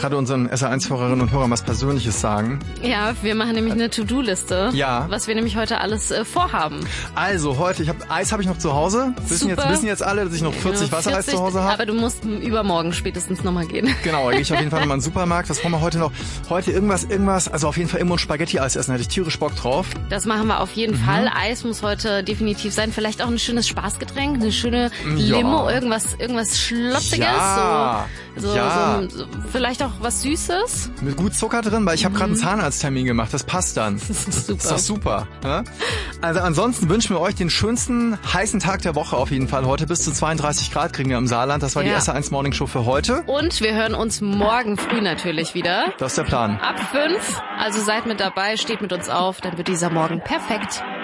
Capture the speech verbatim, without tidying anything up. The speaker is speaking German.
gerade unseren S R eins Hörerinnen und Hörern was Persönliches sagen. Ja, wir machen nämlich eine To-Do-Liste, ja. was wir nämlich heute alles äh, vorhaben. Also heute, ich hab, Eis habe ich noch zu Hause. Wissen jetzt, wissen jetzt alle, dass ich noch vierzig genau, Wassereis vierzig, zu Hause habe. Aber du musst übermorgen spätestens nochmal gehen. Genau, da gehe ich auf jeden Fall nochmal in den Supermarkt. Was wollen wir heute noch? Heute irgendwas, irgendwas, also auf jeden Fall immer ein Spaghetti-Eis essen, hätte ich tierisch Bock drauf. Das machen wir auf jeden mhm. Fall. Eis muss heute definitiv sein. Vielleicht auch ein schönes Spaßgetränk, eine schöne ja. Limo, irgendwas, irgendwas Schlotziges. Ja. So, so, ja. so, so, vielleicht auch was Süßes. Mit gut Zucker drin, weil ich habe mhm. gerade einen Zahnarzttermin gemacht. Das passt dann. Das ist super. Das ist doch super. Ja? Also ansonsten wünschen wir euch den schönsten heißen Tag der Woche auf jeden Fall. Heute bis zu zweiunddreißig Grad kriegen wir im Saarland. Das war ja. die S R eins Morning Show für heute. Und wir hören uns morgen früh natürlich wieder. Das ist der Plan. Ab fünf. Also seid mit dabei, steht mit uns auf, dann wird dieser Morgen perfekt.